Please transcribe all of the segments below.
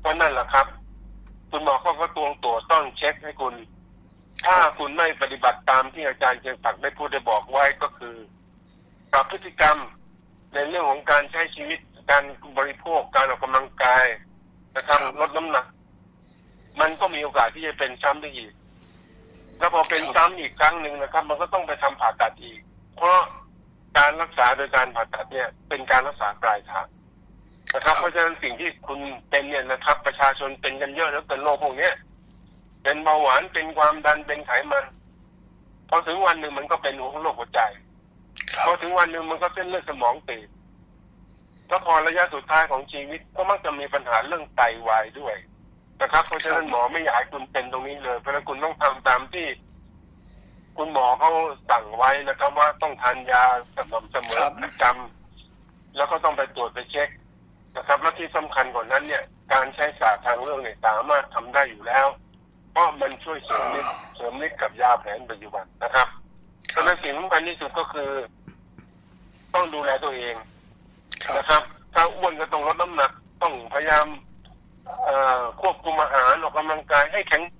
ราะนั่นแหละครับคุณหมอเขาก็ตวงต้องเช็คให้คุณถ้าคุณไม่ปฏิบัติตามที่อาจารย์เชียงศักดิ์ได้พูดได้บอกไว้ก็คือปรับพฤติกรรมในเรื่องของการใช้ชีวิตการบริโภคการออกกำลังกายนะครับลดน้ำหนักมันก็มีโอกาสที่จะเป็นซ้ำได้อีกแล้วพอเป็นซ้ำอีกครั้งหนึ่งนะครับมันก็ต้องไปทำผ่าตัดอีกเพราะการรักษาโดยการผ่าตัดเนี่ยเป็นการรักษาปลายทางนะครับเพราะฉะนั้นสิ่งที่คุณเป็นเนี่ยนะครับประชาชนเป็นกันเยอะแล้วเป็นโรคพวกนี้เป็นเบาหวานเป็นความดันเป็นไขมันพอถึงวันหนึ่งมันก็เป็นโรคหัวใจพอถึงวันหนึ่งมันก็เส้นเลือดสมองตีบแล้วพอระยะสุดท้ายของชีวิตก็มักจะมีปัญหาเรื่องไตวายด้วยนะครับเพราะฉะนั้นหมอไม่อยากให้คุณเป็นตรงนี้เลยเพราะฉะนั้นคุณต้องทำตามที่คุณหมอเขาสั่งไว้นะครับว่าต้องทานยาสม่ำเสมอประจำแล้วก็ต้องไปตรวจไปเช็คนะครับและที่สำคัญกว่านั้นเนี่ยการใช้ศาสตร์ทางเลือกเนี่ยสามารถทำได้อยู่แล้วเพราะมันช่วยเสริมฤทธิ์กับยาแผนปัจจุบันนะครับเพราะฉะนั้นสิ่งสำคัญที่สุดก็คือต้องดูแลตัวเองนะครับถ้าอ้วนก็ต้องลดน้ำหนักต้องพยายามควบคุมอาหารออกกำลังกายให้แข็ง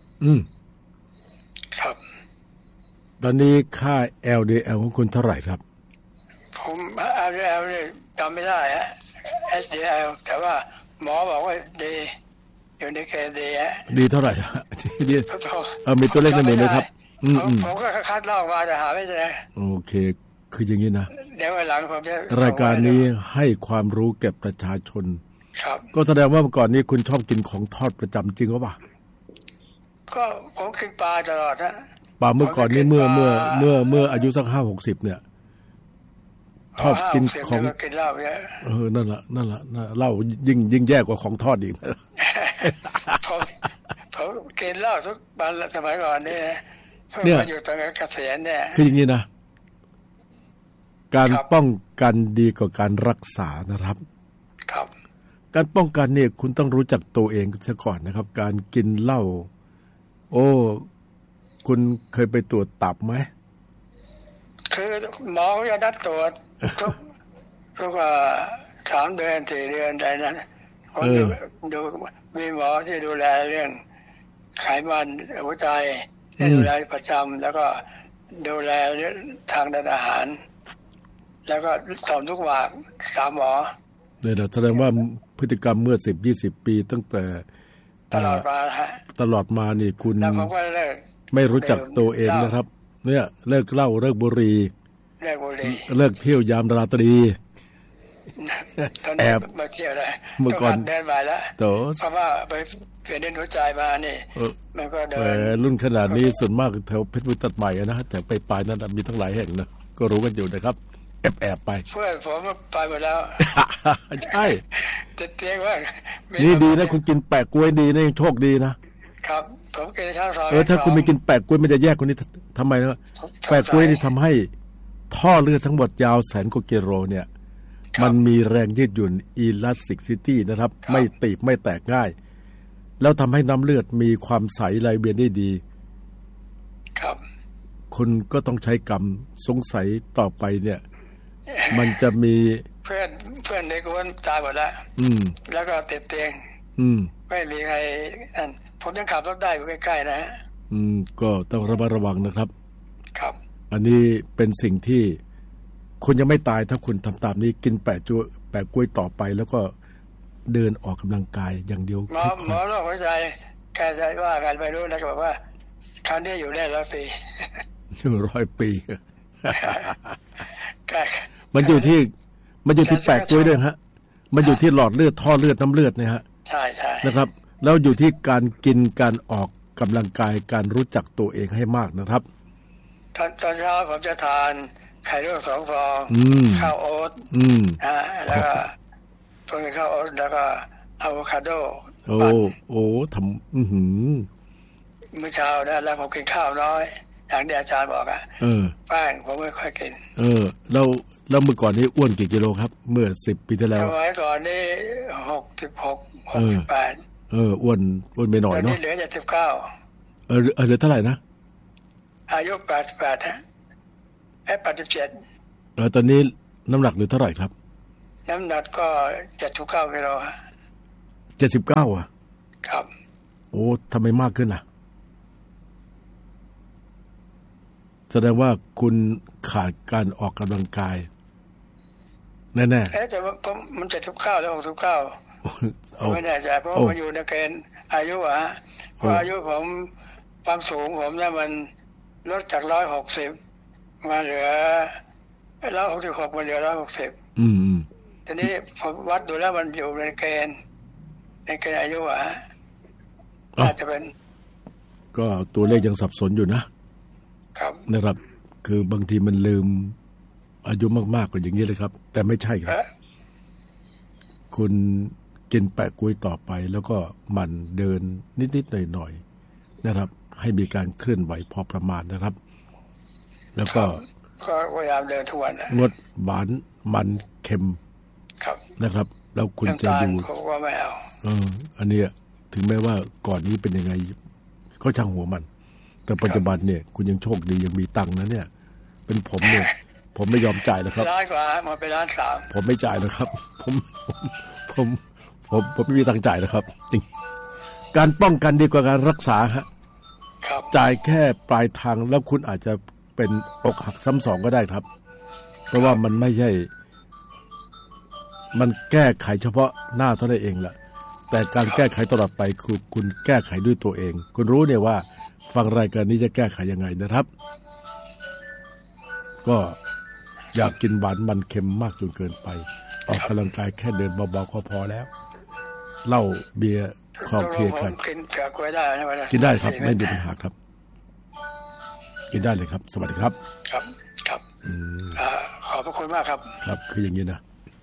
ครับตอนนี้ค่า LDL ของคุณเท่าไหร่ครับผม LDL เนี่ยจำไม่ได้ฮะ HDL แต่ว่าหมอบอกว่าดีอยู่ในเกณฑ์ดีฮะดีเท่าไหร่ดีมีตัวเลขในมือไหมครับผมก็คัดลอกมาแต่หาไม่เจอโอเคคืออย่างนี้นะเดี๋ยววันหลังผมจะรายการนี้ให้ความรู้แก่ประชาชนครับก็แสดงว่าเมื่อก่อนนี้คุณชอบกินของทอดประจำจริงหรือเปล่าก็ผมกินปลาตลอดนะปลาเมื่อก่อนนี้เมื่ออายุสัก50-60เนี่ยชอบกินของกินเหล้าเยอะนั่นแหละเหล้ายิ่งแย่กว่าของทอดอีกผมกินเหล้าทุกวันสมัยก่อนนี่เนี่ยอยู่ตอนเกษียณเนี่ยคืออย่างนี้นะการป้องกันดีกว่าการรักษานะครับครับการป้องกันเนี่ยคุณต้องรู้จักตัวเองซะก่อนนะครับการกินเหล้าคุณเคยไปตรวจตับไหมคือหมอจะนัดตรวจทุก3 เดือน4 เดือนอะไรนั้นผมดูมีหมอที่ดูแลเรื่องไขมันหัวใจดูแลประจำแล้วก็ดูแลทางด้านอาหารแล้วก็ตอมทุกวัน3 หมอเนี่ยแสดงว่าพฤติกรรมเมื่อ10-20 ปีตั้งแต่ตลอดมานี่คุณไม่รู้จักตัวเองนะครับเนี่ยเลิกเหล้าเลิกบุหรี่เลิกเที่ยวยามราตรีแอบมาเที่ยวได้เมื่อก่อนเดินไปแล้วเพราะว่าไปเปลี่ยนหัวใจมานี่มันก็เดินรุ่นขนาดนี้ส่วนมากแถวเพชรบุรีตัดใหม่นะแต่ไปปลายนั้นมีทั้งหลายแห่งนะก็รู้กันอยู่นะครับแอบไปเพื่อนผมไปหมดแล้วใช่เตียงว่านี่ดีนะคุณกินแปะกล้วยดีนะยังโชคดีนะครับผมกินข้าวซอยถ้าคุณไม่กินแปะกล้วยมันจะแย่กว่านี้ทำไมนะแปะกล้วยนี่ทำให้ท่อเลือดทั้งหมดยาว100,000 กว่ากิโลเนี่ยมันมีแรงยืดหยุ่น elasticity นะครับไม่ตีบไม่แตกง่ายแล้วทำให้น้ำเลือดมีความใสไหลเวียนได้ดีครับคุณก็ต้องใช้กรรมสงสัยต่อไปเนี่ยมันจะมีเพื่อนในกวนตายหมดแล้วแล้วก็ติดเตียงไม่มีใครผมยังขับรถได้อยู่ใกล้ๆนะก็ต้องระมัดระวังนะครับครับอันนี้เป็นสิ่งที่คุณยังไม่ตายถ้าคุณทำตามนี้กินแปะกล้วยต่อไปแล้วก็เดินออกกำลังกายอย่างเดียวหมอโรคหัวใจแกใจว่ากันไปรู้นะบอกว่าคราวนี้อยู่ได้100 ปีอยู่100 ปีมันอยู่ที่แปะกล้วยด้วยฮะมันอยู่ที่หลอดเลือดท่อเลือดน้ำเลือดเนี่ยฮะใช่นะครับแล้วอยู่ที่การกินการออกกำลังกายการรู้จักตัวเองให้มากนะครับตอนเช้าผมจะทานไข่ลวก2 ฟองข้าวโอ๊ตแล้วก็พวกนี้ข้าวโอ๊ตแล้วก็อะโวคาโดโอ้ทำมื้อเช้านะแล้วผมกินข้าวน้อยอย่างที่อาจารย์บอกแป้งผมไม่ค่อยกินแล้วเมื่อก่อนนี้อ้วนกี่กิโลครับเมื่อ10 ปีที่แล้วสมัยก่อนนี่68 อ้วนไปหน่อยเนาะตอนนี้เหลือ79 เหลือเท่าไหร่นะอายุ88ฮะ87 ตอนนี้น้ำหนักเหลือเท่าไหร่ครับน้ำหนักก็79 กิโลฮะ 79อ่ะครับโอ้ทำไมมากขึ้นล่ะแสดงว่าคุณขาดการออกกำลังกายแน่ๆแต่ว่ามัน79แล้ว69ไม่แน่ใจเพราะมันอยู่ในเกณฑ์อายุเพราะอายุผมความสูงผมเนี่ยมันลดจาก160มาเหลือ166มาเหลือ160ทีนี้ผมวัดดูแล้วมันอยู่ในเกณฑ์อายุอาจจะเป็นก็ตัวเลขยังสับสนอยู่นะครับคือบางทีมันลืมอายุมากๆกว่าอย่างนี้เลยครับแต่ไม่ใช่ครับคุณกินแปะกล้วยต่อไปแล้วก็หมั่นเดินนิดๆหน่อยๆนะครับให้มีการเคลื่อนไหวพอประมาณนะครับแล้วก็พยายามเดินทุกวันงดหวานมันเค็มนะครับแล้วคุณจะดูว่าไม่เอาอันนี้ถึงแม้ว่าก่อนนี้เป็นยังไงก็ช่างหัวมันแต่ปัจจุบันเนี่ยคุณยังโชคดียังมีตังค์นะเนี่ยเป็นผมเนี่ยผมไม่ยอมจ่ายนะครับ 1,000,000 กว่ามาเป็น1,300,000 ผมไม่จ่ายนะครับผมไม่มีตังค์จ่ายนะครับจริงการป้องกันดีกว่าการรักษาฮะจ่ายแค่ปลายทางแล้วคุณอาจจะเป็นอกหักซ้ำสองก็ได้ครับเพราะว่ามันไม่ใช่มันแก้ไขเฉพาะหน้าเท่านั้นเองล่ะแต่การแก้ไขตลอดไปคือคุณแก้ไขด้วยตัวเองคุณรู้เนี่ยว่าฟังรายการนี้จะแก้ไขยังไงนะครับก็อยากกินหวานมันเค็มมากจนเกินไปออกกำลังกายแค่เดินเบาๆก็พอแล้วเหล้าเบียร์คอเพียกันกินได้ครับไม่มีปัญหาครับกินได้เลยครับสวัสดีครับครับขอบพระคุณมากครับครับคืออย่างนี้นะ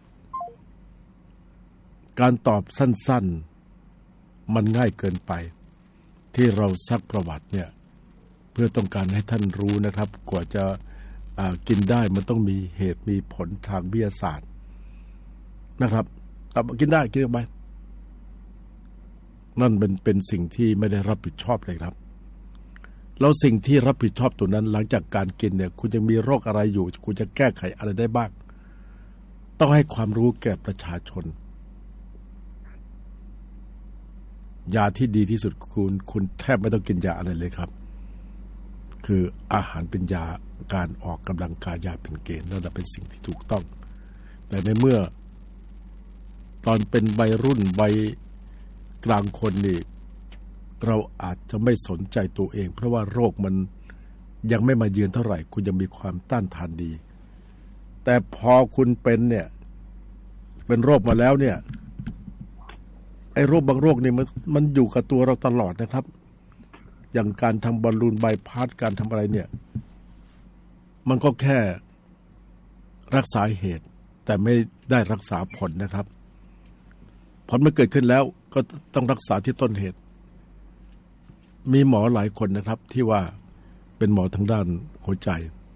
การตอบสั้นๆมันง่ายเกินไปที่เราซักประวัติเนี่ยเพื่อต้องการให้ท่านรู้นะครับกว่าจะกินได้มันต้องมีเหตุมีผลทางวิทยาศาสตร์นะครับกินได้กินไปนั่นเป็นสิ่งที่ไม่ได้รับผิดชอบเลยครับแล้วสิ่งที่รับผิดชอบตัวนั้นหลังจากการกินเนี่ยคุณจะมีโรคอะไรอยู่คุณจะแก้ไขอะไรได้บ้างต้องให้ความรู้แก่ประชาชนยาที่ดีที่สุดคุณแทบไม่ต้องกินยาอะไรเลยครับคืออาหารเป็นยาการออกกำลังกายยาเป็นเกณฑ์นั่นเป็นสิ่งที่ถูกต้องแต่ในเมื่อตอนเป็นวัยรุ่นวัยกลางคนนี่เราอาจจะไม่สนใจตัวเองเพราะว่าโรคมันยังไม่มาเยือนเท่าไหร่คุณยังมีความต้านทานดีแต่พอคุณเป็นเนี่ยเป็นโรคมาแล้วเนี่ยไอ้โรคบางโรคนี่มันอยู่กับตัวเราตลอดนะครับอย่างการทำบอลลูนบายพาสการทำอะไรเนี่ยมันก็แค่รักษาเหตุแต่ไม่ได้รักษาผลนะครับผลมันเกิดขึ้นแล้วก็ต้องรักษาที่ต้นเหตุมีหมอหลายคนนะครับที่ว่าเป็นหมอทางด้านหัวใจ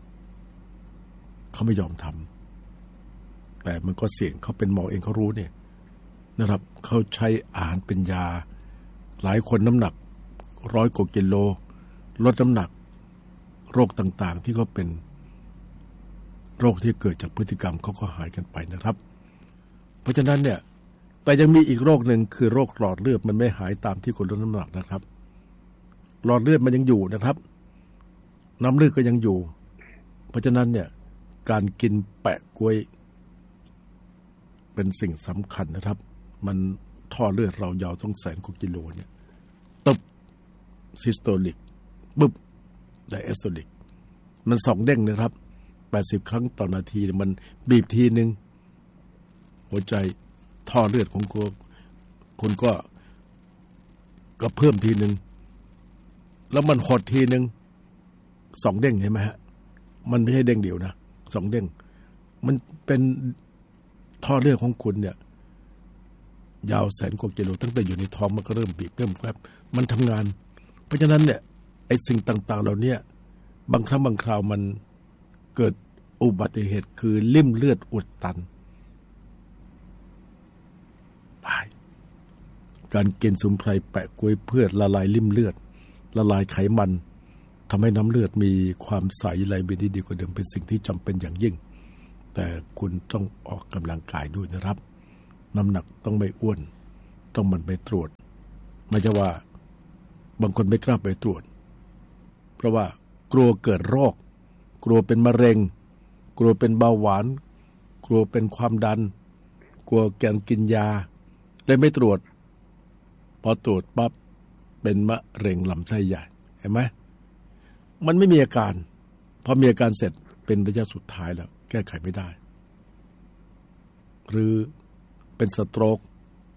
เขาไม่ยอมทำแต่มันก็เสี่ยงเขาเป็นหมอเองเขารู้เนี่ยนะครับเขาใช้อาหารเป็นยาหลายคนน้ำหนัก100 กว่ากิโลลดน้ำหนักโรคต่างๆที่เขาเป็นโรคที่เกิดจากพฤติกรรมเขาก็หายกันไปนะครับเพราะฉะนั้นเนี่ยแต่ยังมีอีกโรคหนึ่งคือโรคหลอดเลือดมันไม่หายตามที่คนลดน้ำหนักนะครับหลอดเลือดมันยังอยู่นะครับน้ำเลือดก็ยังอยู่เพราะฉะนั้นเนี่ยการกินแปะกล้วยเป็นสิ่งสำคัญนะครับมันท่อเลือดเรายาวต้อง100,000 กว่ากิโลเนี่ยตึบซิสโตลิกบึ๊บไดแอสโตลิกมัน2 เด้งนะครับ80 ครั้งต่อนาทีมันบีบทีนึงหัวใจท่อเลือดของคุณก็เพิ่มทีนึงแล้วมันหดทีนึง2 เด้งเห็นไหมฮะมันไม่ใช่เด้งเดียวนะ2 เด้งมันเป็นท่อเลือดของคุณเนี่ยยาว100,000 กว่ากิโลตั้งแต่อยู่ในท้องมันก็เริ่มบีบเริ่มแกรบมันทำงานเพราะฉะนั้นเนี่ยไอ้สิ่งต่างๆเหล่านี้บางครั้งบางคราวมันเกิดอุบัติเหตุคือลิ่มเลือดอุดตันตายการกินสมุนไพรแปะกล้วยเพื่อละลายลิ่มเลือดละลายไขมันทำให้น้ำเลือดมีความใสไหลเวียนที่ดีกว่าเดิมเป็นสิ่งที่จำเป็นอย่างยิ่งแต่คุณต้องออกกำลังกายด้วยนะครับน้ำหนักต้องไม่อ้วนต้องมันไปตรวจไม่ใช่ว่าบางคนไม่กล้าไปตรวจเพราะว่ากลัวเกิดโรคกลัวเป็นมะเร็งกลัวเป็นเบาหวานกลัวเป็นความดันกลัวการกินยาเลยไม่ตรวจพอตรวจปั๊บเป็นมะเร็งลำไส้ใหญ่เห็นไหมมันไม่มีอาการพอมีอาการเสร็จเป็นระยะสุดท้ายแล้วแก้ไขไม่ได้หรือเป็นสโตรก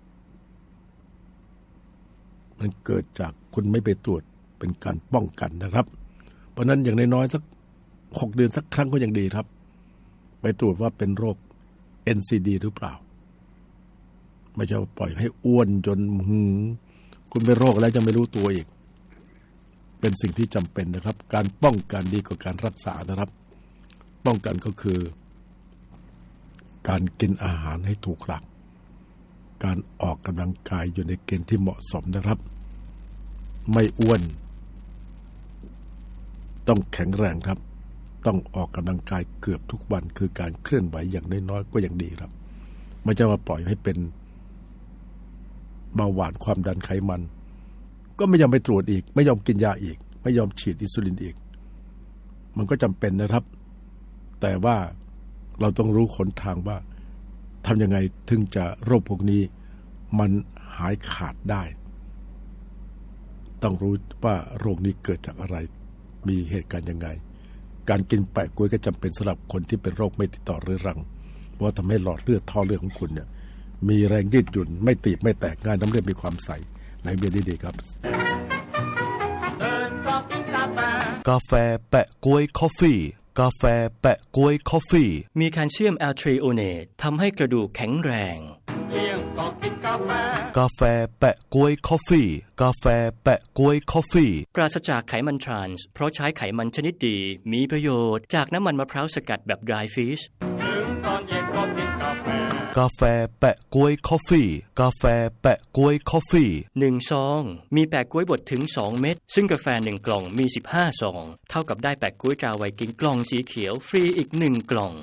มันเกิดจากคุณไม่ไปตรวจเป็นการป้องกันนะครับเพราะนั้นอย่างน้อยๆสัก6 เดือนสักครั้งก็ยังดีครับไปตรวจว่าเป็นโรค NCD หรือเปล่าไม่ใช่ปล่อยให้อ้วนจนคุณเป็นโรคแล้วยังไม่รู้ตัวอีกเป็นสิ่งที่จำเป็นนะครับการป้องกันดีกว่าการรักษานะครับป้องกันก็คือการกินอาหารให้ถูกหลักการออกกำลังกายอยู่ในเกณฑ์ที่เหมาะสมนะครับไม่อ้วนต้องแข็งแรงครับต้องออกกำลังกายเกือบทุกวันคือการเคลื่อนไหวอย่างน้อยๆก็ยังดีครับไม่ใช่ว่าปล่อยให้เป็นเบาหวานความดันไขมันก็ไม่ยอมไปตรวจอีกไม่ยอมกินยาอีกไม่ยอมฉีดอินซูลินอีกมันก็จำเป็นนะครับแต่ว่าเราต้องรู้หนทางว่าทำยังไงถึงจะโรคพวกนี้มันหายขาดได้ต้องรู้ว่าโรคนี้เกิดจากอะไรมีเหตุการณ์ยังไงการกินแปะกล้วยก็จำเป็นสำหรับคนที่เป็นโรคไม่ติดต่อเรื้อรังเพราะทำให้หลอดเลือดท่อเลือดของคุณเนี่ยมีแรงยืดหยุ่นไม่ตีบไม่แตกง่ายน้ำเลือดมีความใสในเบียร์ดีๆครับกาแฟแปะกล้วยคอฟฟี่กาแฟแปะกล้วยคอฟฟี่มีแคลเซียมแอลทรีโอเนตทำให้กระดูกแข็งแรงกาแฟแปะกล้วยคอฟฟี่กาแฟแปะกล้วยคอฟฟี่ปราศจากไขมันทรานส์เพราะใช้ไขมันชนิดดีมีประโยชน์จากน้ำมันมะพร้าวสกัดแบบ dry fish กาแฟแปะกล้วยคอฟฟี่กาแฟแปะกล้วยคอฟฟี่ 1 ซองมีแปะกล้วยบดถึง2 เม็ดซึ่งกาแฟ1 กล่องมี15 ซองเท่ากับได้แปะกล้วยตราไวกิ้งกล่องสีเขียวฟรีอีก1 กล่อง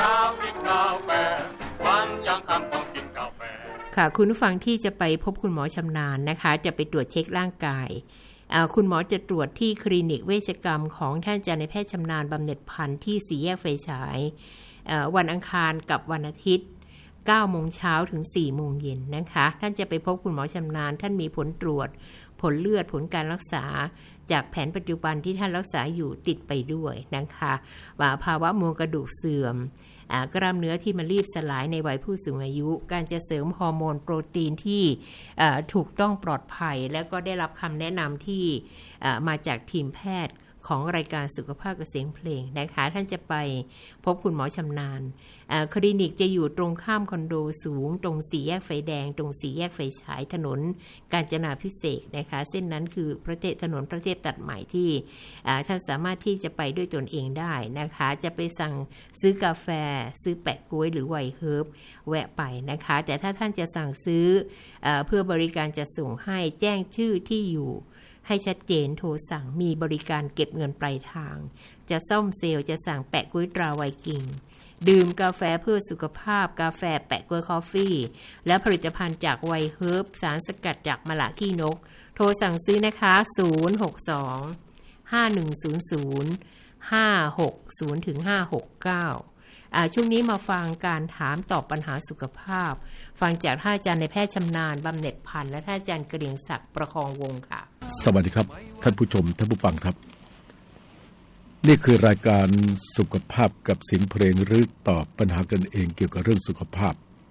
ค่ะคุณผู้ฟังที่จะไปพบคุณหมอชำนาญนะคะจะไปตรวจเช็คร่างกายคุณหมอจะตรวจที่คลินิกเวชกรรมของท่านอาจารย์นายแพทย์ชำนาญบำเหน็จพันธ์ที่4 แยกไฟฉายวันอังคารกับวันอาทิตย์9 โมงเช้าถึง4 โมงเย็นนะคะท่านจะไปพบคุณหมอชำนาญท่านมีผลตรวจผลเลือดผลการรักษาจากแผนปัจจุบันที่ท่านรักษาอยู่ติดไปด้วยนะคะว่าภาวะมวลกระดูกเสื่อมกล้ามเนื้อที่มันรีบสลายในวัยผู้สูงอายุการจะเสริมฮอร์โมนโปรตีนที่ถูกต้องปลอดภัยและก็ได้รับคำแนะนำที่มาจากทีมแพทย์ของรายการสุขภาพกับเสียงเพลงนะคะท่านจะไปพบคุณหมอชำนาญคลินิกจะอยู่ตรงข้ามคอนโดสูงตรง4 แยกไฟแดงตรง4 แยกไฟฉายถนนกาญจนาภิเษกนะคะเส้นนั้นคือถนนพระเทพตัดใหม่ที่ท่านสามารถที่จะไปด้วยตนเองได้นะคะจะไปสั่งซื้อกาแฟซื้อแปะกล้วยหรือไวน์เฮิร์บแวะไปนะคะแต่ถ้าท่านจะสั่งซื้อเพื่อบริการจะส่งให้แจ้งชื่อที่อยู่ให้ชัดเจนโทรสั่งมีบริการเก็บเงินปลายทางจะซ่อมเซลล์จะสั่งแปะกล้วยตราไวกิ้งดื่มกาแฟเพื่อสุขภาพกาแฟแปะกล้วยคอฟฟี่และผลิตภัณฑ์จากไวน์เฮิร์บสารสกัดจากมะละขี้นกโทรสั่งซื้อนะคะ062 5100 560ถึง569ช่วงนี้มาฟังการถามตอบปัญหาสุขภาพฟังจากท่านอาจารย์นายแพทย์ชำนาญบำเหน็จพันธ์และท่านอาจารย์เกรียงศักดิ์ประคองวงศ์ค่ะสวัสดีครับท่านผู้ชมท่านผู้ฟังครับนี่คือรายการสุขภาพกับเสียงเพลงหรือตอบปัญหากันเองเกี่ยวกับเรื่องสุขภาพ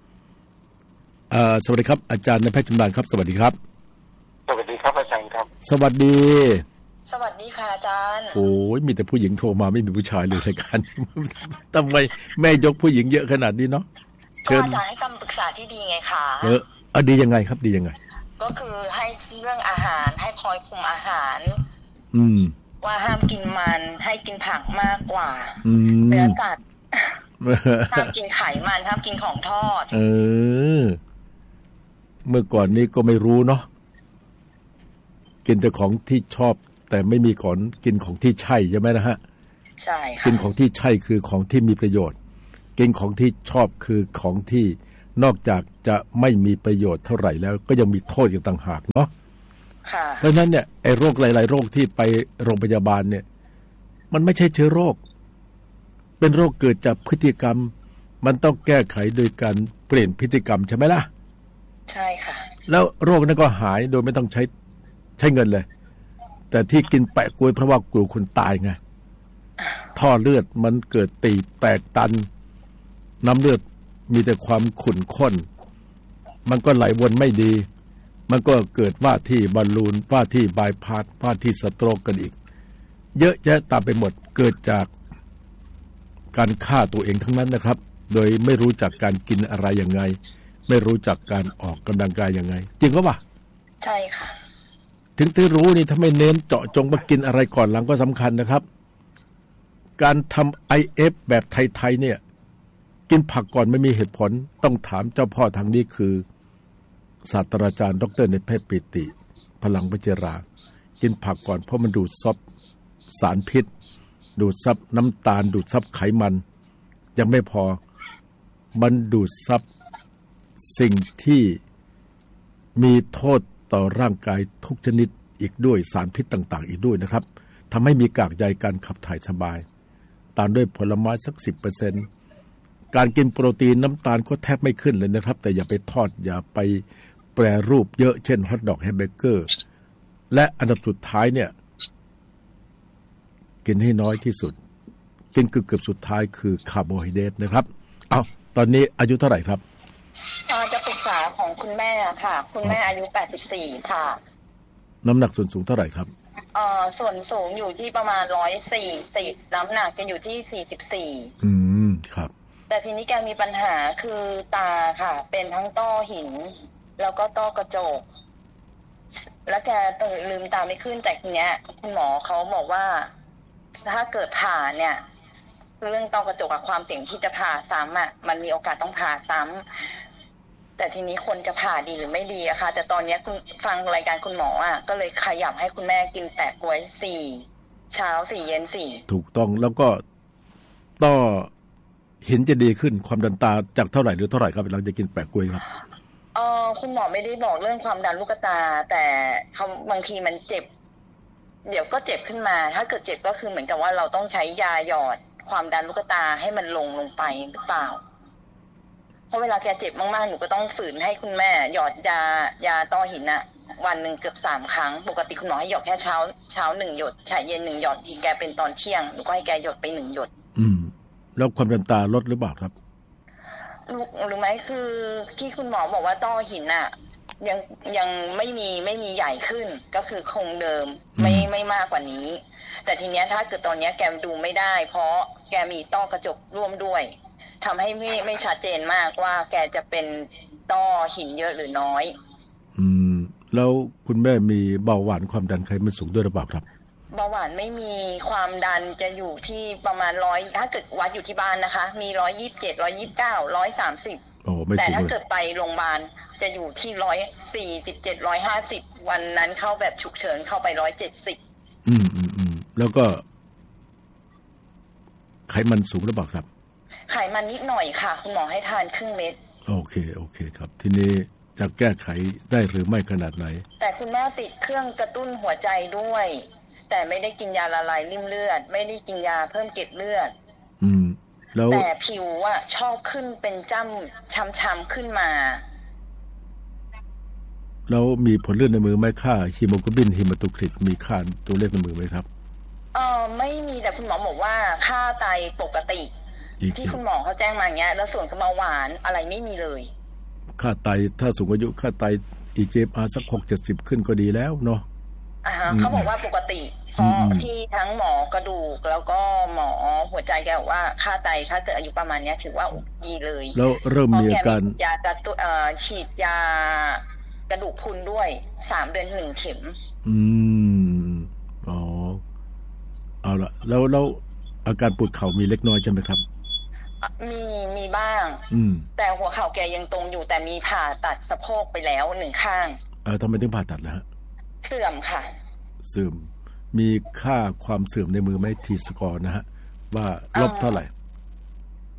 สวัสดีครับอาจารย์นายแพทย์ชำนาญครับสวัสดีครับสวัสดีครับอาจารย์ครับสวัสดีสวัสดีค่ะอาจารย์โอ้ยมีแต่ผู้หญิงโทรมาไม่มีผู้ชายเลยรายการทำไมแม่ยกผู้หญิงเยอะขนาดนี้เนาะเชิญอาจารย์ให้คำปรึกษาที่ดีไงคะดียังไงครับดียังไงก็คือให้เรื่องอาหารให้คอยคุมอาหารว่าห้ามกินมันให้กินผักมากกว่าเนื้อสัตว์ห้ามกินไขมันห้ามกินของทอดเมื่อก่อนนี้ก็ไม่รู้เนาะกินแต่ของที่ชอบแต่ไม่มีของกินของที่ใช่ใช่ไหมนะฮะใช่ค่ะกินของที่ใช่คือของที่มีประโยชน์กินของที่ชอบคือของที่นอกจากจะไม่มีประโยชน์เท่าไหร่แล้วก็ยังมีโทษอีกต่างหากเนาะเพราะฉะนั้นเนี่ยไอ้โรคหลายๆโรคที่ไปโรงพยาบาลเนี่ยมันไม่ใช่เชื้อโรคเป็นโรคเกิดจากพฤติกรรมมันต้องแก้ไขโดยการเปลี่ยนพฤติกรรมใช่ไหมล่ะใช่ค่ะแล้วโรคนั้นก็หายโดยไม่ต้องใช้เงินเลยแต่ที่กินแปะกล้วยเพราะว่ากลัวคนตายไงท่อเลือดมันเกิดตีบแตกตันน้ำเลือดมีแต่ความขุ่นข้นมันก็ไหลวนไม่ดีมันก็เกิดว่าที่บอลลูนว่าที่บายพาสว่าที่สโตรกกันอีกเยอะแยะตามไปหมดเกิดจากการฆ่าตัวเองทั้งนั้นนะครับโดยไม่รู้จักการกินอะไรยังไงไม่รู้จักการออกกำลังกายยังไงจริงป่ะใช่ค่ะถึงที่รู้นี่ถ้าไม่เน้นเจาะจงมากินอะไรก่อนหลังก็สำคัญนะครับการทำ IF แบบไทยๆเนี่ยกินผักก่อนไม่มีเหตุผลต้องถามเจ้าพ่อทางนี้คือศาสตราจารย์ดร.ในแพทย์ปิติพลังวิจรากินผักก่อนเพราะมันดูดซับสารพิษดูดซับน้ำตาลดูดซับไขมันยังไม่พอมันดูดซับสิ่งที่มีโทษต่อร่างกายทุกชนิดอีกด้วยสารพิษต่างๆอีกด้วยนะครับทำให้มีกากใยการขับถ่ายสบายตามด้วยผลไม้สัก 10% การกินโปรตีนน้ำตาลก็แทบไม่ขึ้นเลยนะครับแต่อย่าไปทอดอย่าไปแปรรูปเยอะเช่นฮอทดอกแฮมเบอร์เกอร์และอันดับสุดท้ายเนี่ยกินให้น้อยที่สุดกินเกือบสุดท้ายคือคาร์โบไฮเดรตนะครับเอาตอนนี้อายุเท่าไหร่ครับจะปรึกษาของคุณแม่ค่ะคุณแม่อายุ84ค่ะน้ำหนักส่วนสูงเท่าไหร่ครับส่วนสูงอยู่ที่ประมาณ140น้ำหนักจะอยู่ที่44 ครับแต่ทีนี้แกมีปัญหาคือตาค่ะเป็นทั้งต้อหินแล้วก็ต้อกระจกแล้วแกลืมตาไม่ขึ้นแต่ทีเนี้ยคุณหมอเขาบอกว่าถ้าเกิดผ่าเนี่ยเรื่องต้อกระจกกับความเสี่ยงที่จะผ่าซ้ำมันมีโอกาสต้องผ่าซ้ำแต่ทีนี้คนจะผ่าดีหรือไม่ดีอะค่ะแต่ตอนนี้คุณฟังรายการคุณหมอก็เลยขยับให้คุณแม่กินแปะกล้วย4เช้า4เย็น4 ถูกต้องแล้วก็ต้อเห็นจะดีขึ้นความดันตาจากเท่าไหร่หรือเท่าไหร่ครับเราจะกินแปะกล้วยครับคุณหมอไม่ได้บอกเรื่องความดันลูกตาแต่เขาบางทีมันเจ็บเดี๋ยวก็เจ็บขึ้นมาถ้าเกิดเจ็บก็คือเหมือนกับว่าเราต้องใช้ยาหยอดความดันลูกตาให้มันลงไปหรือเปล่าเพราะเวลาแกเจ็บมากๆหนูก็ต้องฝืนให้คุณแม่หยอดยาต้อหินวันหนึ่งเกือบ3ครั้งปกติคุณหมอให้หยอดแค่เช้า1หยดเย็น1หยดทีแกเป็นตอนเที่ยงหนูก็ให้แกหยดไป1หยดแล้วความดันตาลดหรือเปล่าครับหรือไหมคือที่คุณหมอบอกว่าต้อหินยังไม่มีใหญ่ขึ้นก็คือคงเดิมไม่มากกว่านี้แต่ทีเนี้ยถ้าเกิดตอนเนี้ยแกดูไม่ได้เพราะแกมีต้อกระจกร่วมด้วยทำให้ไม่ชัดเจนมากว่าแกจะเป็นต้อหินเยอะหรือน้อยแล้วคุณแม่มีเบาหวานความดันไขมันสูงด้วยหรือเปล่าครับเบาหวานไม่มีความดันจะอยู่ที่ประมาณ100ถ้าเกิดวัดอยู่ที่บ้านนะคะมี127 129 130แต่ถ้าเกิดไปโรงพยาบาลจะอยู่ที่147 150วันนั้นเข้าแบบฉุกเฉินเข้าไป170 แล้วก็ไขมันสูงหรือเปล่าครับไขมันนิดหน่อยค่ะคุณหมอให้ทานครึ่งเม็ดโอเคครับทีนี้จะแก้ไขได้หรือไม่ขนาดไหนแต่คุณแม่ติดเครื่องกระตุ้นหัวใจด้วยแต่ไม่ได้กินยาละลายริ่มเลือดไม่ได้กินยาเพิ่มเกล็ดเลือดแล้วแต่ผิวชอบขึ้นเป็นจ้ำช้ำๆขึ้นมาแล้วมีผลเลือดในมือไหมค่าฮีโมโกลบินฮีมาโตคริตมีค่าตัวเลขในมือไหมครับไม่มีแต่คุณหมอบอกว่าค่าไตปกติที่คุณหมอเขาแจ้งมาอย่างเงี้ยแล้วส่วนเบาหวานอะไรไม่มีเลยค่าไตถ้าสูงอายุค่าไต EGFR สัก 6-70 ขึ้นก็ดีแล้วเนาะเขาบอกว่าปกติเพราะที่ทั้งหมอกระดูกแล้วก็หมอหัวใจแกบอกว่าค่าไตถ้าเกิดอายุประมาณนี้ถือว่าดีเลยแล้วเริ่มมีอาการยากระตุ้นฉีดยากระดูกพรุนด้วย3 เดือน1 เข็มเอาละแล้วอาการปวดเข่ามีเล็กน้อยใช่ไหมครับมีบ้างแต่หัวเข่าแกยังตรงอยู่แต่มีผ่าตัดสะโพกไปแล้ว1 ข้างทำไมถึงผ่าตัดล่ะฮะเสื่อมค่ะเสื่อมมีค่าความเสื่อมในมือไหมทีสกอร์นะฮะว่าลบเท่าไหร่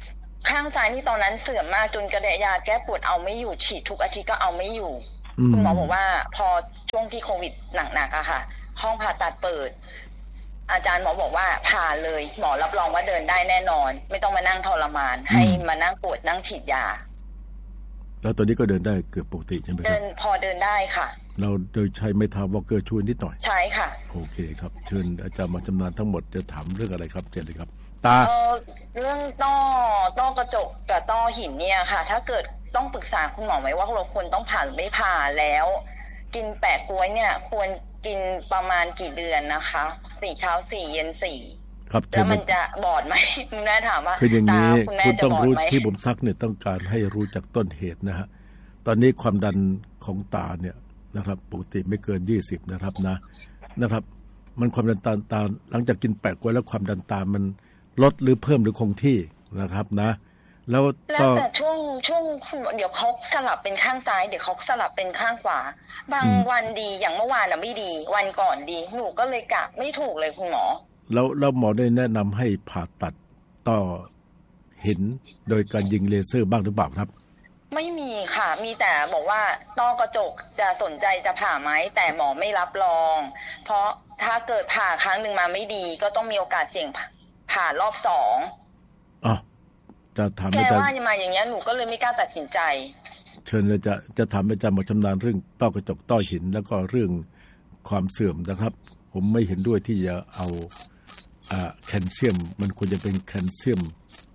ข้างซ้ายนี่ตอนนั้นเสื่อมมากจนกระยาแก้ปวดเอาไม่อยู่ฉีดทุกอาทิตย์ก็เอาไม่อยู่คุณหมอบอกว่าพอช่วงที่โควิดหนักๆอะค่ะห้องผ่าตัดเปิดอาจารย์หมอบอกว่าผ่าเลยหมอรับรองว่าเดินได้แน่นอนไม่ต้องมานั่งทรมานให้มานั่งปวดนั่งฉีดยาแล้วตอนนี้ก็เดินได้เกือบปกติใช่ไหมครับพอเดินได้ค่ะเราโดยใช้ไม้เท้าวอล์กเกอร์ช่วยนิดหน่อยใช่ค่ะโอเคครับเชิญอาจารย์มาชำนาญทั้งหมดจะถามเรื่องอะไรครับเชิญเลยครับตาเรื่องต้อกระจกกับต้อหินเนี่ยค่ะถ้าเกิดต้องปรึกษาคุณหมอไหมว่าเราควรต้องผ่าหรือไม่ผ่าแล้วกินแปะกล้วยเนี่ยควรกินประมาณกี่เดือนนะคะ4 เช้า 4 เย็น 4 ครับแล้วมันจะบอดไหมคุณแม่ถามว่าคืออย่างนี้คุณต้องรู้ที่ผมซักเนี่ยต้องการให้รู้จากต้นเหตุนะฮะตอนนี้ความดันของตาเนี่ยนะครับปกติไม่เกิน20นะครับนะครับมันความดันตาหลังจากกินแปะกล้วยแล้วความดันตามันลดหรือเพิ่มหรือคงที่นะครับนะแล้วแต่ช่วงเดี๋ยวเขาสลับเป็นข้างซ้ายเดี๋ยวเขาสลับเป็นข้างขวาบางวันดีอย่างเมื่อวานไม่ดีวันก่อนดีหนูก็เลยกะไม่ถูกเลยคุณหมอแล้วหมอได้แนะนำให้ผ่าตัดต้อหินโดยการยิงเลเซอร์บ้างหรือเปล่าครับไม่มีค่ะมีแต่บอกว่าต้อกระจกจะสนใจจะผ่าไหมแต่หมอไม่รับรองเพราะถ้าเกิดผ่าครั้งหนึ่งมาไม่ดีก็ต้องมีโอกาสเสี่ยงผ่ารอบ2 อ๋อจะถามอาจารย์แค่ว่ามาอย่างเงี้ยหนูก็เลยไม่กล้าตัดสินใจเชิญเลยจะถามอาจารย์หมอชำนาญเรื่องต้อกระจกต้อหินแล้วก็เรื่องความเสื่อมนะครับผมไม่เห็นด้วยที่จะเอาแคลเซียมมันควรจะเป็นแคลเซียม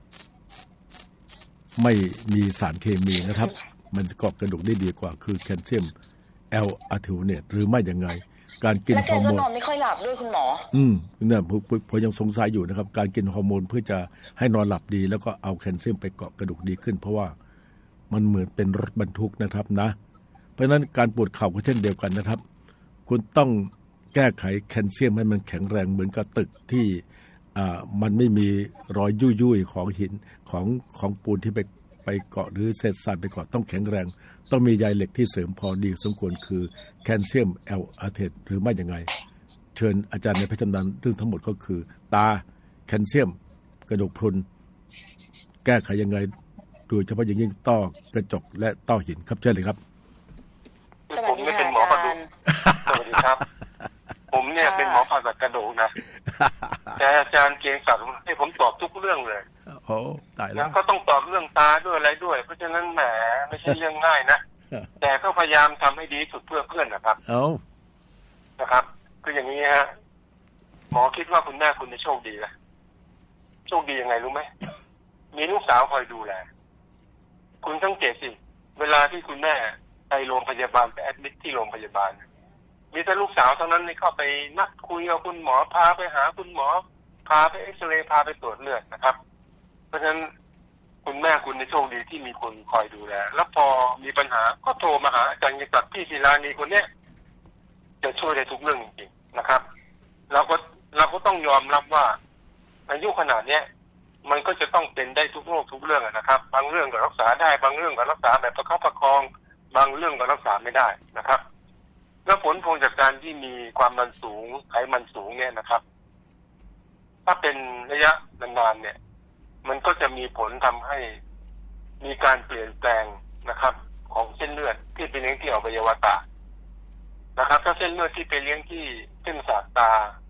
ไม่มีสารเคมีนะครับมันเกาะกระดูกได้ดีกว่าคือแคลเซียมแอลอาร์ทิโอเนตหรือไม่อย่างไรการกินฮอร์โมนนอนไม่ค่อยหลับด้วยคุณหมอเนี่ยผมยังสงสัยอยู่นะครับการกินฮอร์โมนเพื่อจะให้นอนหลับดีแล้วก็เอาแคลเซียมไปเกาะกระดูกดีขึ้นเพราะว่ามันเหมือนเป็นรถบรรทุกนะครับนะเพราะฉะนั้นการปวดเข่าก็เช่นเดียวกันนะครับคุณต้องแก้ไขแคลเซียมให้มันแข็งแรงเหมือนกับตึกที่มันไม่มีรอยยุ่ยๆของหินของปูนที่ไปเกาะหรือเศษทรายไปเกาะต้องแข็งแรงต้องมีใยเหล็กที่เสริมพอดีสมควรคือแคลเซียมแอลอาร์เทตหรือไม่อย่างไรเชิญอาจารย์ในแพทย์ชำนาญเรื่องทั้งหมดก็คือตาแคลเซียมกระดูกพรุนแก้ไขยังไงโดยเฉพาะอย่างยิ่งต้อกระจกและต้อหินครับเชิญเลยครับผมไม่เป็นหมอกระดูกสวัสดีครับผมเนี่ยเป็นหมอผ่าตัดกระดูกนะแต่อาจารย์เกียงศักดิ์ให้ผมตอบทุกเรื่องเลยโอ้ตายแล้วก็ต้องตอบเรื่องตาด้วยอะไรด้วยเพราะฉะนั้นแหมไม่ใช่เรื่องง่ายนะแต่ก็พยายามทำให้ดีสุดเพื่อเพื่อนนะครับนะครับคืออย่างนี้ฮะหมอคิดว่าคุณแม่คุณจะโชคดีนะโชคดียังไงรู้ไหมมีลูกสาวคอยดูแลคุณสังเกตสิเวลาที่คุณแม่ไปโรงพยาบาลไปแอดมิทที่โรงพยาบาลมีแต่ลูกสาวเท่านั้นที่เข้าไปนัดคุยกับคุณหมอพาไปหาคุณหมอพาไปเอ็กซเรย์พาไปตรวจเลือดนะครับเพราะฉะนั้นคุณแม่คุณในโชคดีที่มีคนคอยดูแลแล้วพอมีปัญหาก็โทรมาหาอาจารย์เกียรติศักดิ์พี่ศิลานีคนเนี้ยจะช่วยได้ทุกเรื่องจริงๆนะครับเราก็ต้องยอมรับว่าอายุขนาดเนี้ยมันก็จะต้องเป็นได้ทุกโรคทุกเรื่องนะครับบางเรื่องก็รักษาได้บางเรื่องก็รักษาแบบประคับประคองบางเรื่องก็รักษาไม่ได้นะครับแล้วผลพวงจากการที่มีความดันสูงไขมันสูงเนี่ยนะครับถ้าเป็นระยะนานๆเนี่ยมันก็จะมีผลทำให้มีการเปลี่ยนแปลงนะครับของเส้นเลือดที่ไปเลี้ยงที่อวัยวะตานะครับถ้าเส้นเลือดที่ไปเลี้ยงที่เส้นประสาทตา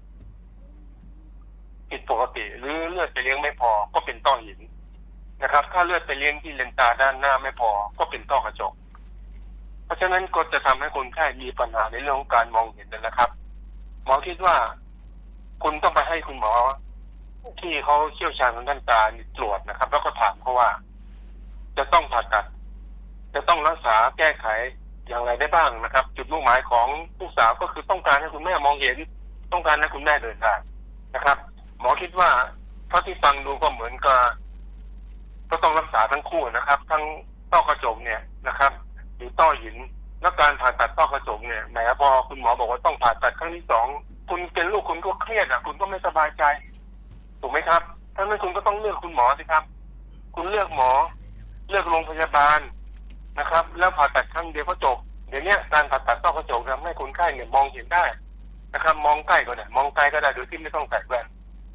ผิดปกติหรือเลือดไปเลี้ยงไม่พอก็เป็นต้อหินนะครับถ้าเลือดไปเลี้ยงที่เลนตาด้านหน้าไม่พอก็เป็นต้อกระจกเพราะฉะนั้นก็จะทำให้คนไข้มีปัญหาในเรื่องของการมองเห็นนะครับหมอคิดว่าคุณต้องไปให้คุณหมอที่เขาเชี่ยวชาญทางด้านตาตรวจนะครับแล้วก็ถามเขาว่าจะต้องผ่าตัดจะต้องรักษาแก้ไขอย่างไรได้บ้างนะครับจุดมุ่งหมายของลูกสาวก็คือต้องการให้คุณแม่มองเห็นต้องการให้คุณแม่เดินได้นะครับหมอคิดว่าเท่าที่ฟังดูก็เหมือนกับก็ต้องรักษาทั้งคู่นะครับทั้งต้อกระจกเนี่ยนะครับหรือต้อหินและการผ่าตัดต้อกระจกเนี่ยแหมพอคุณหมอบอกว่าต้องผ่าตัดครั้งที่2คุณเป็นลูกคุณก็เครียดคุณก็ไม่สบายใจถูกไหมครับถ้าไม่คุณก็ต้องเลือกคุณหมอสิครับคุณเลือกหมอเลือกโรงพยาบาลนะครับแล้วผ่าตัดครั้งเดียวก็จบเดี๋ยวนี้การผ่าตัดต้อกระจกทำให้คนไข้เนี่ยมองเห็นได้นะครับมองใกล้ก็ได้มองไกลก็ได้โดยที่ไม่ต้องใส่แว่น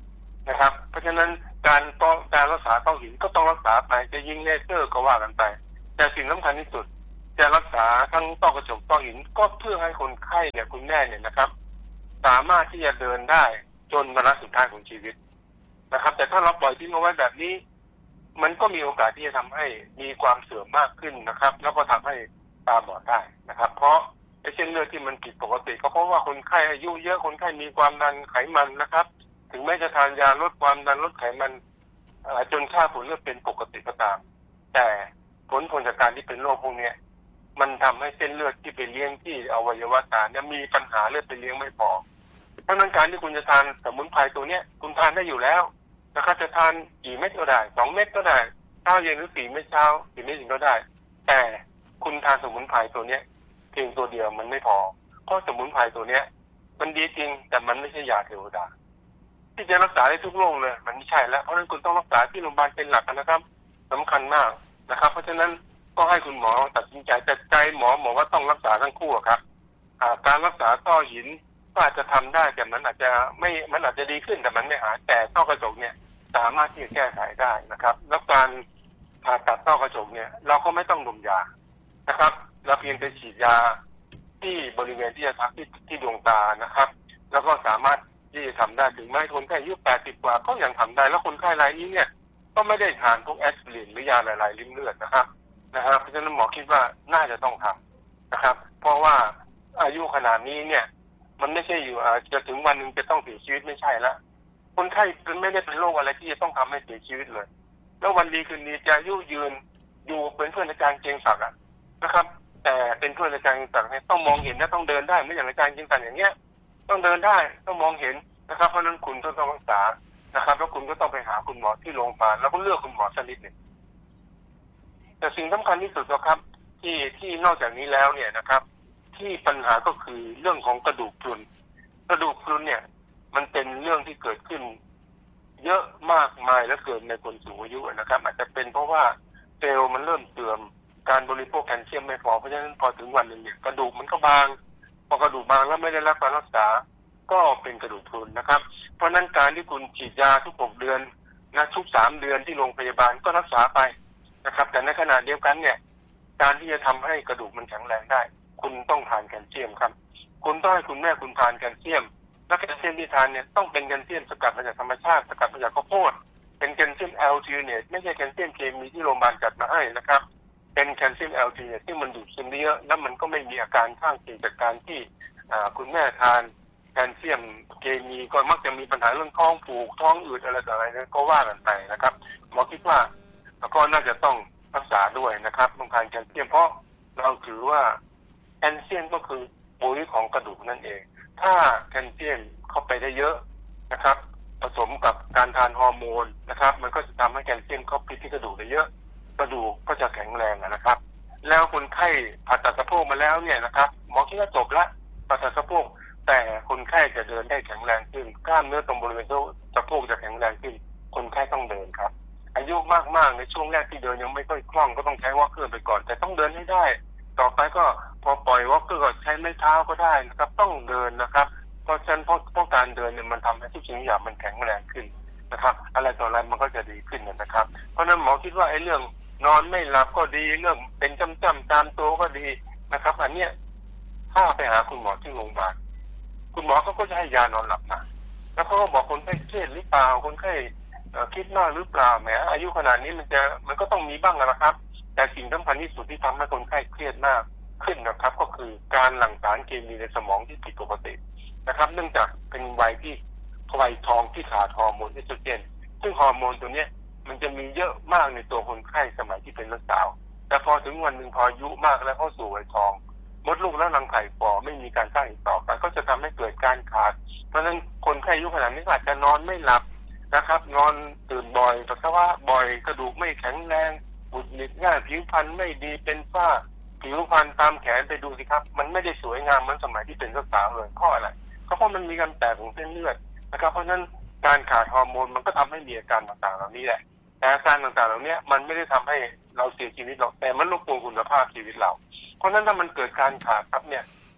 นะครับเพราะฉะนั้นการรักษาต้อหินก็ต้องรักษาไปจะยิงเลเซอร์ก็ว่ากันไปแต่สิ่งสำคัญที่สุดจะรักษาทั้งต้อกระจกต้อหินก็เพื่อให้คนไข้เนี่ยคุณแม่เนี่ยนะครับสามารถที่จะเดินได้จนวาระสุดท้ายของชีวิตนะครับแต่ถ้าเราปล่อยทิ้งเอาไว้แบบนี้มันก็มีโอกาสที่จะทำให้มีความเสื่อมมากขึ้นนะครับแล้วก็ทำให้ตาบอดได้นะครับเพราะเส้นเลือดที่มันผิดปกติก็เพราะว่าคนไข้อายุเยอะคนไข้มีความดันไขมันนะครับถึงแม้จะทานยาลดความดันลดไขมันจนค่าผลเลือดเป็นปกติก็ตามแต่ผลจากการที่เป็นโรคพวกนี้มันทำให้เส้นเลือดที่ไปเลี้ยงที่อวัยวะตาเนี่ยมีปัญหาเลือดไปเลี้ยงไม่พอเพราะนั้นการที่คุณจะทานสมุนไพรตัวเนี้ยคุณทานได้อยู่แล้วนะครับจะทานกี่เม็ดก็ได้2เม็ดก็ได้เช้าเย็นหรือ4เม็ดเช้า4เม็ดเย็นก็ได้แต่คุณทานสมุนไพรตัวเนี้ยเพียงตัวเดียวมันไม่พอเพราะสมุนไพรตัวเนี้ยมันดีจริงแต่มันไม่ใช่ยาเทวดาที่จะรักษาได้ทุกโรคเลยมันไม่ใช่แล้วเพราะฉะนั้นคุณต้องรักษาที่โรงพยาบาลเป็นหลักนะครับสำคัญมากนะครับเพราะฉะนั้นก็ให้คุณหมอตัดสินใจแต่ใจหมอว่าต้องรักษาทั้งคู่ครับการรักษาต้อหินก็อาจจะทำได้แต่มันอาจจะดีขึ้นแต่มันไม่หายแต่ต้อกระจกเนี่ยสามารถที่จะแก้ไขได้นะครับแล้วการผ่าตัดต้อกระจกเนี่ยเราก็ไม่ต้องดมยานะครับเราเพียงแต่ฉีดยาที่บริเวณที่จะทับที่ดวงตานะครับแล้วก็สามารถที่จะทำได้ถึงแม้คนไข้อายุ80 กว่าก็ยังทำได้แล้วคนไข้รายนี้เนี่ยก็ไม่ได้ทานพวกแอสไพรินหรือยาหลายๆริ่มเลือดนะครับเพราะฉะนั้นหมอคิดว่าน่าจะต้องทำนะครับเพราะว่าอายุขนาดนี้เนี่ยมันไม่ใช่อยู่จะถึงวันหนึ่งจะต้องเสียชีวิตไม่ใช่ละคนไข้ไม่ได้เป็นโรคอะไรที่จะต้องทำให้เสียชีวิตเลยแล้ววันดีคืนดีจะอายุยืนอยู่เป็นเพื่อนอาจารย์เกียงศักดิ์นะครับแต่เป็นเพื่อนอาจารย์เกียงศักดิ์เนี่ยต้องมองเห็นและต้องเดินได้ไม่อย่างอาจารย์เกียงศักดิ์อย่างเงี้ยต้องเดินได้ต้องมองเห็นนะครับเพราะนั้นคุณต้องรักษานะครับแล้วคุณก็ต้องไปหาคุณหมอที่โรงพยาบาลแล้วก็เลือกคุณหมอชนิดหนึ่งแต่สิ่งสำคัญที่สุดนะครับที่นอกจากนี้แล้วเนี่ยนะครับที่ปัญหาก็คือเรื่องของกระดูกพรุนเนี่ยมันเป็นเรื่องที่เกิดขึ้นเยอะมากมายและเกิดในคนสูงอายุนะครับอาจจะเป็นเพราะว่าเซลล์มันเริ่มเสื่อมการบริโภคแคลเซียมไม่พอเพราะฉะนั้นพอถึงวันหนึ่งเนี่ยกระดูกมันก็บางพอกระดูกบางแล้วไม่ได้รับการรักษาก็เป็นกระดูกพรุนนะครับเพราะนั้นการที่คุณฉีดยาทุก6 เดือนนะทุก3 เดือนที่โรงพยาบาลก็รักษาไปนะครับแต่ในขณะเดียวกันเนี่ยการที่จะทำให้กระดูกมันแข็งแรงได้คุณต้องทานแคลเซียมครับคุณต้องให้คุณแม่คุณทานแคลเซียมและแคลเซียมที่ทานเนี่ยต้องเป็นแคลเซียมสกัดมาจากธรรมชาติสกัดมาจากข้าวโพดเป็นแคลเซียมแอลทีเนตไม่ใช่แคลเซียมเคมีที่โรงพยาบาลจัดมาให้นะครับเป็นแคลเซียมแอลทีเนตที่มันดูดซึมได้เยอะแล้วมันก็ไม่มีอาการข้างเคียงจากการที่คุณแม่ทานแคลเซียมเคมีก็มักจะมีปัญหาเรื่องท้องผูกท้องอืดอะไรต่ออะไรก็ว่ากันไปนะครับหมอคิดว่าก็น่าจะต้องรักษาด้วยนะครับต้องทานแคลเซียมเพราะเราถือว่าแคลเซียมก็คือปุ๋ยของกระดูกนั่นเองถ้าแคลเซียมเข้าไปได้เยอะนะครับผสมกับการทานฮอร์โมนนะครับมันก็จะทำให้แคลเซียมเข้าไปที่กระดูกได้เยอะกระดูกก็จะแข็งแรงนะครับแล้วคนไข้ผ่าตัดสะโพกมาแล้วเนี่ยนะครับหมอคิดว่าจบละผ่าตัดสะโพกแต่คนไข้จะเดินได้แข็งแรงขึ้นกล้ามเนื้อตรงบริเวณสะโพกจะแข็งแรงขึ้นคนไข้ต้องเดินครับอายุมากๆในช่วงแรกที่เดินยังไม่ค่อยคล่องก็ต้องใช้วอล์กเกอร์ไปก่อนแต่ต้องเดินให้ได้ต่อไปก็พอปล่อยวอล์กเกอร์ก็ใช้ไม้เท้าก็ได้นะครับต้องเดินนะครับเพราะฉะนั้นเพราะการเดินเนี่ยมันทำให้ทุกสิ่งอย่างมันแข็งแรงขึ้นนะครับอะไรต่ออะไรมันก็จะดีขึ้นนะครับเพราะฉะนั้นหมอคิดว่าไอ้เรื่องนอนไม่หลับก็ดีเรื่องเป็นจ้ำๆตามตัวก็ดีนะครับอันเนี้ยถ้าไปหาคุณหมอที่โรงพยาบาลคุณหมอเขาก็จะให้ยานอนหลับนะแล้วเขาก็บอกคนไข้เครียดหรือเปล่าคนไข้คิดมากหรือเปล่าแหมอายุขนาดนี้มันก็ต้องมีบ้างนะครับแต่สิ่งสำคัญที่สุดที่ทำให้คนไข้เครียดมากขึ้นนะครับก็คือการหลั่งสารเคมีในสมองที่ผิดปกตินะครับเนื่องจากเป็นวัยทองที่ขาดฮอร์โมนเอสโตรเจนซึ่งฮอร์โมนตัวนี้มันจะมีเยอะมากในตัวคนไข้สมัยที่เป็นสาวแต่พอถึงวันหนึ่งพออายุมากแล้วเข้าสู่วัยทองมดลูกและรังไข่ฝ่อไม่มีการสร้างอีกต่อไปก็จะทำให้เกิดการขาดเพราะฉะนั้นคนไข้อายุขนาดนี้อาจจะนอนไม่หลับนะครับนอนตื่นบ่อยปัสสาวะบ่อยกระดูกไม่แข็งแรงบุดหงิดง่ายผิวพรรณไม่ดีเป็นฝ้าผิวพรรณตามแขนไปดูสิครับมันไม่ได้สวยงามเหมือนสมัยที่เป็นสาวเลยเพราะอะไรเพราะมันมีการแตกของเส้นเลือดนะครับเพราะฉะนั้นการขาดฮอร์โมนมันก็ทำให้มีอาการต่างๆเหล่านี้แหละแต่อาการต่างๆเหล่านี้มันไม่ได้ทำให้เราเสียชีวิตหรอกแต่มันรบกวนคุณภาพชีวิตเราเพราะฉะนั้นถ้ามันเกิดการขาดครับเนี่ย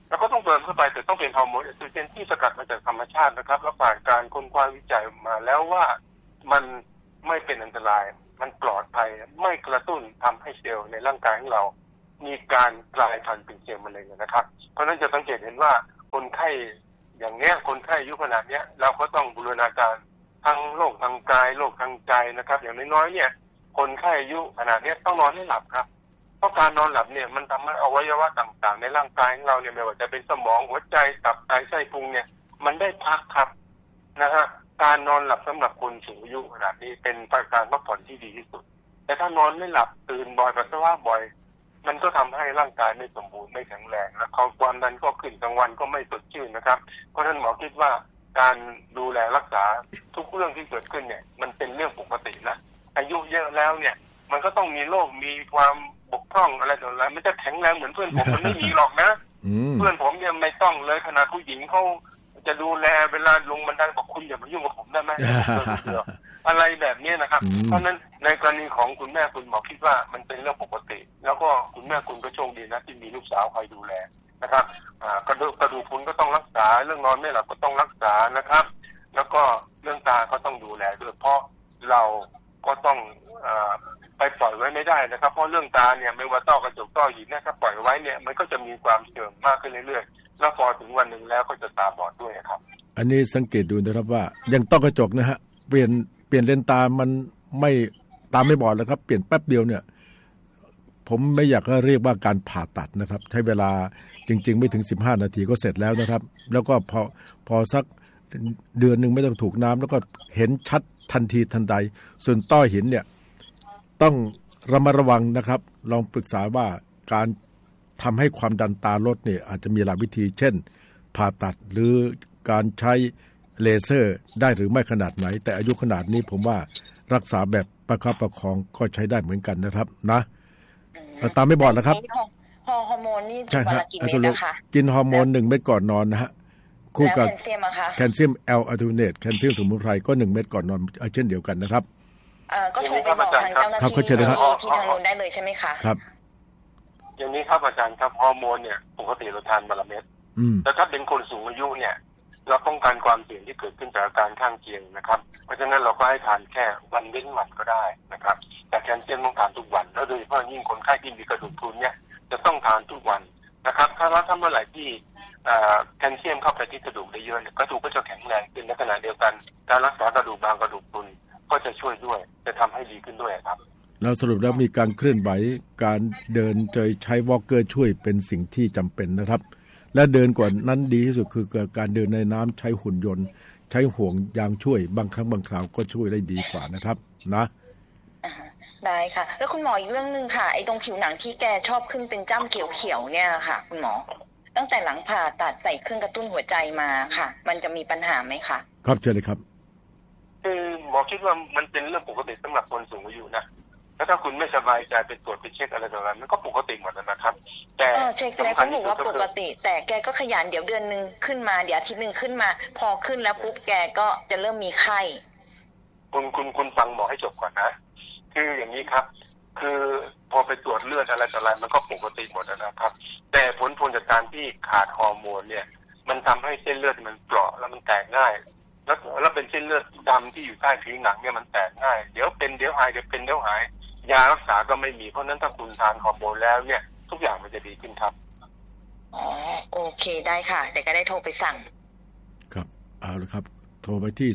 แล้วก็ต้องเติมเข้าไปแต่ต้องเป็นฮอร์โมนเอสโตรเจนที่สกัดมาจากธรรมชาตินะครับแล้วผ่านการค้นคว้าวิจัยมาแล้วว่ามันไม่เป็นอันตรายมันปลอดภัยไม่กระตุ้นทำให้เซลล์ในร่างกายของเรามีการกลายพันธุ์เป็นเซลล์มะเร็งนะครับเพราะฉะนั้นจะสังเกตเห็นว่าคนไข้อย่างเนี้ยคนไข้อายุขนาดเนี้ยเราก็ต้องบูรณาการทั้งโรคทางกายโรคทางใจนะครับอย่างน้อยๆเนี่ยคนไข้อายุขนาดเนี้ยต้องนอนให้หลับครับเพราะการนอนหลับเนี่ยมันทำให้อวัยวะต่างๆในร่างกายของเราเนี่ยไม่ว่าจะเป็นสมองหัวใจตับไตไส้พุงเนี่ยมันได้พักครับนะฮะการนอนหลับสำหรับคนสูงอายุขนาดนี้เป็นการพักผ่อนที่ดีที่สุดแต่ถ้านอนไม่หลับตื่นบ่อยปัสสาวะบ่อยมันก็ทำให้ร่างกายไม่สมบูรณ์ไม่แข็งแรงและความดันก็ขึ้นกลางวันก็ไม่สดชื่นนะครับเพราะฉะนั้นหมอคิดว่าการดูแลรักษาทุกเรื่องที่เกิดขึ้นเนี่ยมันเป็นเรื่องปกตินะอายุเยอะแล้วเนี่ยมันก็ต้องมีโรคมีความบกพร่องอะไรต่ออะไรไม่จะแข็งแรงเหมือนเพื่อนผมมันไม่มีหรอกนะเพื่อนผมเนี่ยไม่ต้องเลยขนาดผู้หญิงเขาจะดูแลเวลาลงบันไดบอกคุณอย่ามายุ่งกับผมได้ไหม อะไรแบบนี้นะครับเพราะนั้นในกรณีของคุณแม่คุณหมอคิดว่ามันเป็นเรื่องปกติแล้วก็คุณแม่คุณก็โชคดีนะที่มีลูกสาวคอยดูแลนะครับกระดูกคุณก็ต้องรักษาเรื่องนอนไม่หลับก็ต้องรักษานะครับแล้วก็เรื่องตาก็ต้องดูแลด้วยเพราะเราก็ต้องไปปล่อยไว้ไม่ได้นะครับเพราะเรื่องตาเนี่ยไม่ว่าต้อกระจกต้อหินนะครับปล่อยไว้เนี่ยมันก็จะมีความเสื่อมมากขึ้นเรื่อยๆแล้วพอถึงวันหนึ่งแล้วก็จะตาบอดด้วยครับอันนี้สังเกตดูนะครับว่ายังต้อกระจกนะฮะเปลี่ยนเลนส์ตามันไม่ตาไม่บอดแล้วครับเปลี่ยนแป๊บเดียวเนี่ยผมไม่อยากจะเรียกว่าการผ่าตัดนะครับใช้เวลาจริงๆไม่ถึง15นาทีก็เสร็จแล้วนะครับแล้วก็พอสักเดือนนึงไม่ต้องถูกน้ำแล้วก็เห็นชัดทันทีทันใดส่วนต้อหินเนี่ยต้องระมัดระวังนะครับลองปรึกษาว่าการทำให้ความดันตาลดเนี่ยอาจจะมีหลายวิธีเช่นผ่าตัดหรือการใช้เลเซอร์ได้หรือไม่ขนาดไหนแต่อายุขนาดนี้ผมว่ารักษาแบบประคับประคองก็ใช้ได้เหมือนกันนะครับนะตาไม่บอดนะครับฮอร์โมนนี่วันละกี่เม็ดนะคะกินฮอร์โมน1เม็ดก่อนนอนนะฮะคู่กับแคลเซียมอะคะแคลเซียม L-arginate แคลเซียมสมุนไพรก็1เม็ดก่อนนอนเช่นเดียวกันนะครับก็โทรไปบอกทางเจ้าหน้าที่ที่ทางนู้นได้เลยใช่ไหมคะครับอย่างนี้ครับอาจารย์ครับฮอร์โมนเนี่ยปกติเราทานวันละเม็ดแต่ถ้าเป็นคนสูงอายุเนี่ยเราป้องกันความเสี่ยงที่เกิดขึ้นจากอาการข้างเคียงนะครับเพราะฉะนั้นเราก็ให้ทานแค่วันเว้นวันก็ได้นะครับแต่แคลเซียมต้องทานทุกวันแล้วโดยเฉพาะยิ่งคนไข้ที่มีกระดูกพรุนเนี่ยจะต้องทานทุกวันนะครับถ้าเมื่อไหร่ที่แคลเซียมเข้าไปที่กระดูกได้เยอะกระดูกก็จะแข็งแรงขึ้นในขณะเดียวกันการรักษากระดูกบางกระดูกพรุนก็จะช่วยด้วยจะทำให้ดีขึ้นด้วยครับเราสรุปแล้วมีการเคลื่อนไหวการเดินโดยใช้วอล์กเกอร์ช่วยเป็นสิ่งที่จำเป็นนะครับและเดินกว่านั้นดีที่สุดคือการเดินในน้ำใช้หุ่นยนต์ใช้ห่วงยางช่วยบางครั้งบางคราวก็ช่วยได้ดีกว่านะครับนะได้ค่ะแล้วคุณหมออีกเรื่องนึงค่ะไอ้ตรงผิวหนังที่แกชอบขึ้นเป็นจ้ำเขียวๆเนี่ยค่ะคุณหมอตั้งแต่หลังผ่าตัดใส่เครื่องกระตุ้นหัวใจมาค่ะมันจะมีปัญหาไหมคะครับเชิญเลยครับคือหมอคิดว่ามันเป็นเรื่องปกติสำหรับคนสูงอายุนะแล้วถ้าคุณไม่สบายใจไปตรวจไปเช็คอะไรต่างๆมันก็ปกติหมดนะครับแต่เช็คแล้วเขาบอกว่าปกติแต่แกก็ขยันเดี๋ยวเดือนนึงขึ้นมาเดี๋ยวอาทิตย์นึงขึ้นมาพอขึ้นแล้วปุ๊บแกก็จะเริ่มมีไข้คุณฟังหมอให้จบก่อนนะคืออย่างนี้ครับคือพอไปตรวจเลือดอะไรต่ออะไรมันก็ปกติหมดนะครับแต่ผลจากการที่ขาดฮอร์โมนเนี่ยมันทำให้เส้นเลือดมันเปราะแล้วมันแตกง่ายแล้วเป็นเส้นเลือดดำที่อยู่ใต้ผิวหนังเนี่ยมันแตกง่ายเดี๋ยวเป็นเดี๋ยวหายเดี๋ยวเป็นเดี๋ยวหายยารักษาก็ไม่มีเพราะนั้นถ้าคุณทานฮอร์โมนแล้วเนี่ยทุกอย่างมันจะดีขึ้นครับอ๋อโอเคได้ค่ะเดี๋ยวก็ได้โทรไปสั่งครับเอาละครับโทรไปที่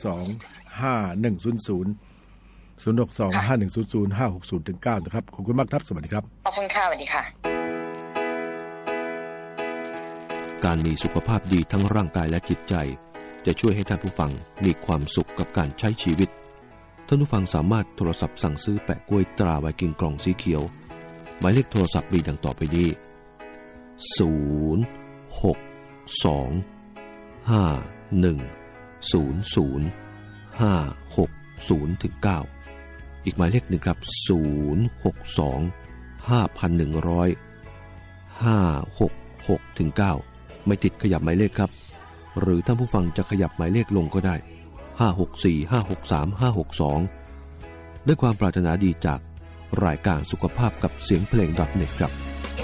062-5100 นะครับขอบคุณมากครับสวัสดีครับขอบคุณค่ะสวัสดีค่ะการมีสุขภาพดีทั้งร่างกายและจิตใจจะช่วยให้ท่านผู้ฟังมีความสุขกับการใช้ชีวิตท่านผู้ฟังสามารถโทรศัพท์สั่งซื้อแปะกล้วยตราไวกิ้งกล่องสีเขียวหมายเลขโทรศัพท์มีดังต่อไปนี้062-5100-560-9อีกหมายเลขหนึ่งครับ062-510-566-9ไม่ติดขยับหมายเลขครับหรือท่านผู้ฟังจะขยับหมายเลขลงก็ได้564-563-562ด้วยความปรารถนาดีจากรายการสุขภาพกับเสียงเพลง .net ครับ